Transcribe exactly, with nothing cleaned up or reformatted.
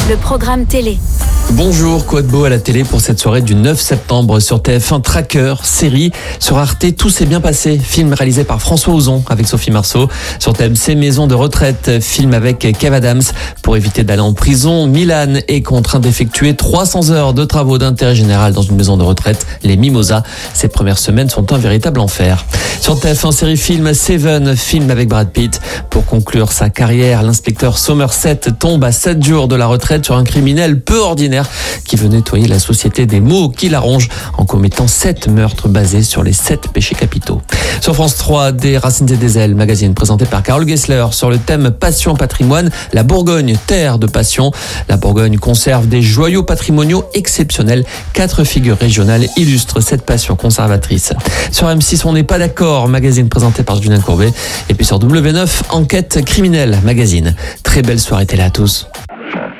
le programme télé. Bonjour, quoi de beau à la télé pour cette soirée du neuf septembre sur T F un Tracker, série. Sur Arte, Tout s'est bien passé, film réalisé par François Ozon avec Sophie Marceau. Sur T M C, Maison de retraite, film avec Kev Adams. Pour éviter d'aller en prison, Milan est contraint d'effectuer trois cents heures de travaux d'intérêt général dans une maison de retraite, les Mimosas. Ses premières semaines sont un véritable enfer. Sur T F un série film, Seven, film avec Brad Pitt. Pour conclure sa carrière, l'inspecteur Somerset tombe à sept jours de la retraite sur un criminel peu ordinaire qui veut nettoyer la société des maux qui la rongent en commettant sept meurtres basés sur les sept péchés capitaux. Sur France trois, Des Racines et des Ailes, magazine présenté par Carole Gessler sur le thème Passion Patrimoine, la Bourgogne, terre de passion. La Bourgogne conserve des joyaux patrimoniaux exceptionnels. Quatre figures régionales illustrent cette passion conservatrice. Sur M six, On n'est pas d'accord, magazine présenté par Julien Courbet. Et puis sur W neuf, Enquête criminelle, magazine. Très belle soirée télé à tous.